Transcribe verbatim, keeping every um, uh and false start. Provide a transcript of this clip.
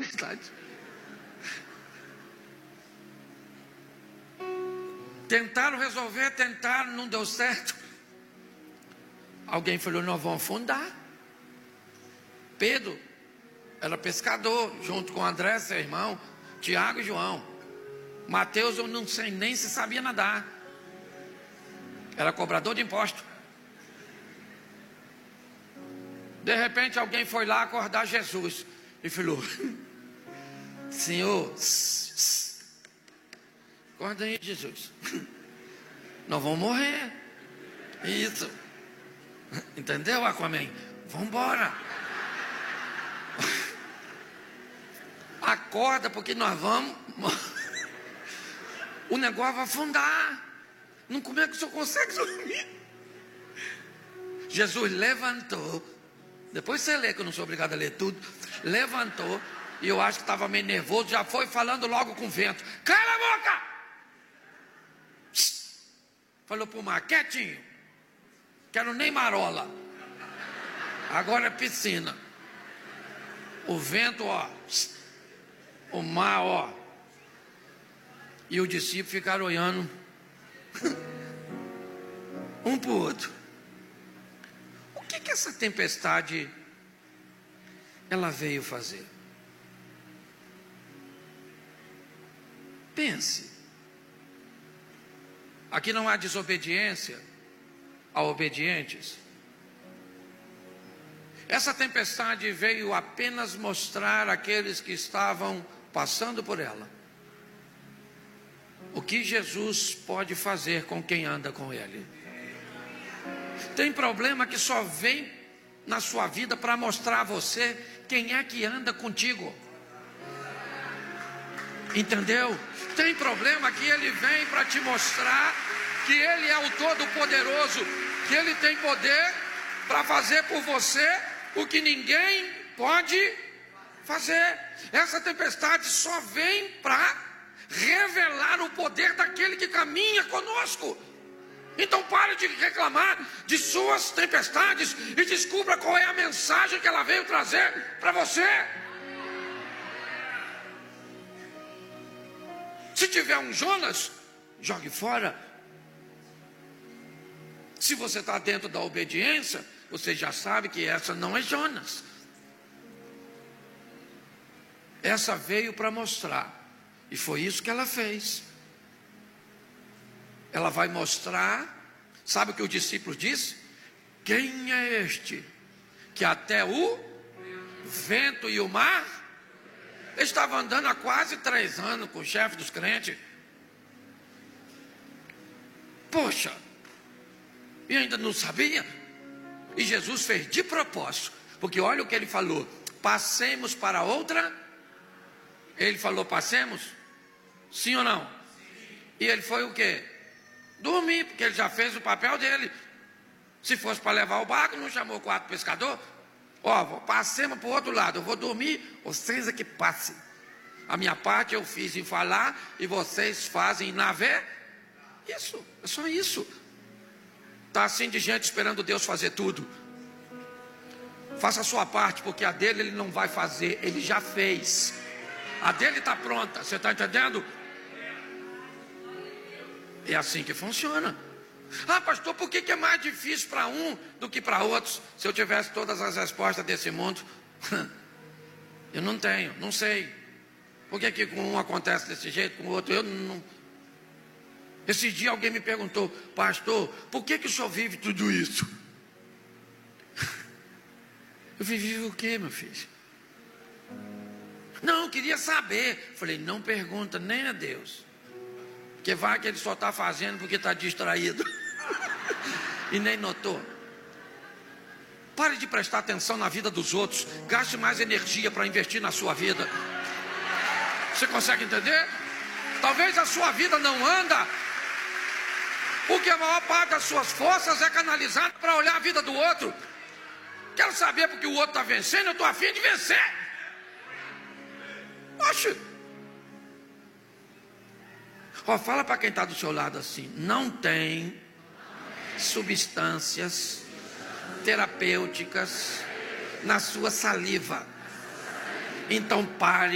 tempestade. Tentaram resolver, tentaram, não deu certo. Alguém falou: nós vamos afundar. Pedro era pescador, junto com André, seu irmão, Tiago e João. Mateus, eu não sei nem se sabia nadar, era cobrador de imposto. De repente alguém foi lá acordar Jesus e falou: Senhor, acorda aí, Jesus, nós vamos morrer. Isso, entendeu, Aquaman? Vamos embora. Acorda, porque nós vamos. O negócio vai afundar. Não, como é que o senhor consegue dormir? Jesus levantou. Depois você lê, que eu não sou obrigado a ler tudo. Levantou, e eu acho que estava meio nervoso. Já foi falando logo com o vento: cala a boca! Falou para o mar: quietinho, quero nem marola, agora é piscina. O vento, ó, o mar, ó. E os discípulos ficaram olhando um para o outro. O que que essa tempestade ela veio fazer? Pense. Aqui não há desobediência a obedientes. Essa tempestade veio apenas mostrar àqueles que estavam passando por ela o que Jesus pode fazer com quem anda com Ele. Tem problema que só vem na sua vida para mostrar a você quem é que anda contigo. Entendeu? Tem problema que ele vem para te mostrar que Ele é o Todo-Poderoso, que Ele tem poder para fazer por você o que ninguém pode fazer. Essa tempestade só vem para revelar o poder daquele que caminha conosco. Então pare de reclamar de suas tempestades e descubra qual é a mensagem que ela veio trazer para você. Se tiver um Jonas, jogue fora. Se você está dentro da obediência, você já sabe que essa não é Jonas. Essa veio para mostrar, e foi isso que ela fez. Ela vai mostrar. Sabe o que o discípulo disse? Quem é este que até o vento e o mar? Ele estava andando há quase três anos com o chefe dos crentes. Poxa, e ainda não sabia? E Jesus fez de propósito, porque olha o que ele falou: passemos para outra. Ele falou: passemos? Sim ou não? Sim. E ele foi o quê? Dormir, porque ele já fez o papel dele. Se fosse para levar o barco, não chamou quatro pescadores. Ó, passemos para o outro lado, eu vou dormir, vocês é que passem. A minha parte eu fiz em falar, e vocês fazem em navegar. Isso, é só isso. Está assim de gente esperando Deus fazer tudo. Faça a sua parte, porque a dele ele não vai fazer, ele já fez. A dele está pronta, você está entendendo? É assim que funciona. Ah, pastor, por que, que é mais difícil para um do que para outros? Se eu tivesse todas as respostas desse mundo, eu não tenho, não sei. Por que, que com um acontece desse jeito, com o outro eu não. Esse dia alguém me perguntou: pastor, por que, que o senhor vive tudo isso? Eu vivi o quê, meu filho? Não, eu queria saber. Falei: não pergunta nem a Deus, porque vai que ele só está fazendo porque está distraído e nem notou. Pare de prestar atenção na vida dos outros. Gaste mais energia para investir na sua vida. Você consegue entender? Talvez a sua vida não anda porque a maior parte das suas forças é canalizada para olhar a vida do outro. Quero saber porque o outro está vencendo, eu estou a fim de vencer. Oxe. Ó, fala para quem está do seu lado assim: não tem substâncias terapêuticas na sua saliva. Então pare